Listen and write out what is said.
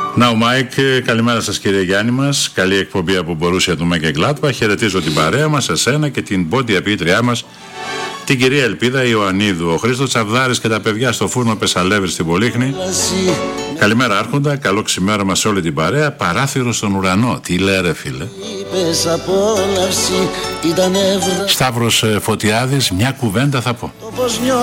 Να ο Μάικ, καλημέρα σας κύριε Γιάννη μας. Καλή εκπομπή από Μπορούσια του Μέγκε Γκλάτμπαχ. Χαιρετίζω την παρέα μας, εσένα και την πόντια ποιήτριά μας, την κυρία Ελπίδα Ιωαννίδου. Ο Χρήστος Τσαβδάρης και τα παιδιά στο φούρνο Πεσαλεύρη στην Πολύχνη. Καλημέρα Άρχοντα, καλό ξημέρωμα σε όλη την παρέα. Παράθυρο στον ουρανό, τι λέει ρε φίλε. Σταύρος Φωτιάδης, μια κουβέντα θα πω.